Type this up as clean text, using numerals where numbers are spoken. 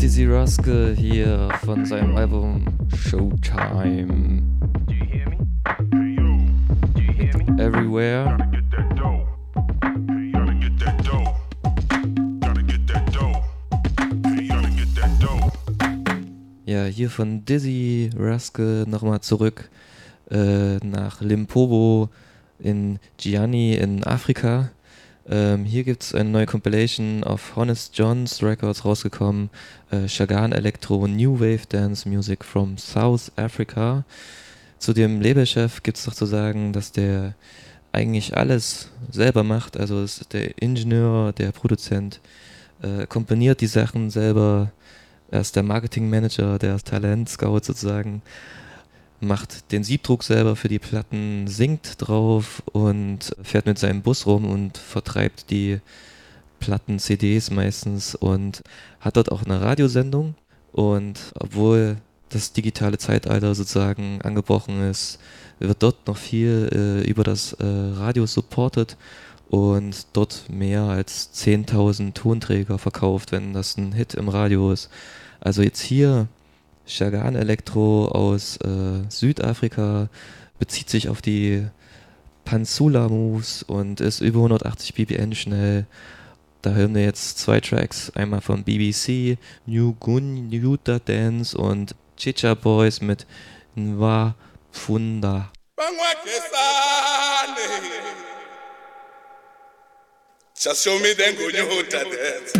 Dizzy Rascal hier von seinem Album Showtime. Everywhere. Ja, hier von Dizzy Rascal nochmal zurück nach Limpopo in Gianni in Afrika. Hier gibt es eine neue Compilation auf Honest John's Records rausgekommen. Shagan Electro New Wave Dance Music from South Africa. Zu dem Labelchef gibt es noch zu sagen, dass der eigentlich alles selber macht. Also ist der Ingenieur, der Produzent, komponiert die Sachen selber. Er ist der Marketingmanager, der Talent-Scout sozusagen, macht den Siebdruck selber für die Platten, singt drauf und fährt mit seinem Bus rum und vertreibt die Platten, CDs meistens und hat dort auch eine Radiosendung. Und obwohl das digitale Zeitalter sozusagen angebrochen ist, wird dort noch viel über das Radio supported und dort mehr als 10.000 Tonträger verkauft, wenn das ein Hit im Radio ist. Also jetzt hier Shagan Electro aus Südafrika, bezieht sich auf die Pansula Moves und ist über 180 BPM schnell. Da hören wir jetzt 2 Tracks, einmal von BBC, New Gun Yuta Dance und Chicha Boys mit Nwa Pfunda. Just show me then go Yuta Dance.